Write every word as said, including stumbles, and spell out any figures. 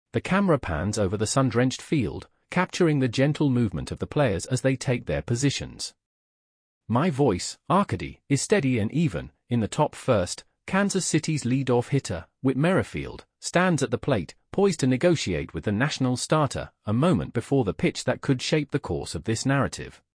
The camera pans over the sun-drenched field, capturing the gentle movement of the players as they take their positions. My voice, Arcady, is steady and even. In the top first, Kansas City's leadoff hitter, Whit Merrifield, stands at the plate, poised to negotiate with the Nationals starter, a moment before the pitch that could shape the course of this narrative.